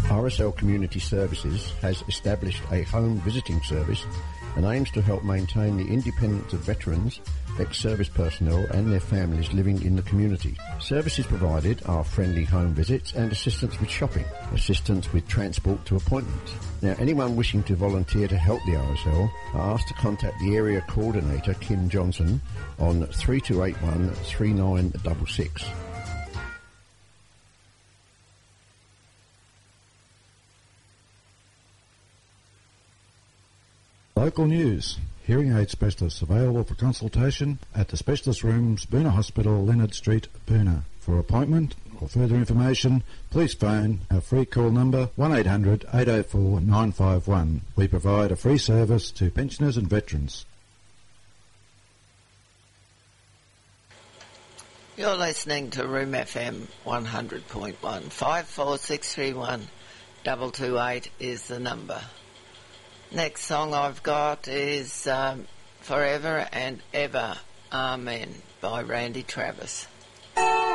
RSL Community Services has established a home visiting service and aims to help maintain the independence of veterans, ex-service personnel and their families living in the community. Services provided are friendly home visits and assistance with shopping, assistance with transport to appointments. Now, anyone wishing to volunteer to help the RSL are asked to contact the area coordinator, Kim Johnson, on 3281 3966. Local news. Hearing aid specialists available for consultation at the Specialist Rooms, Boonah Hospital, Leonard Street, Boonah. For appointment or further information, please phone our free call number 1800 804 951. We provide a free service to pensioners and veterans. You're listening to Room FM 100.1. 54631 228 is the number. Next song I've got is Forever and Ever, Amen by Randy Travis.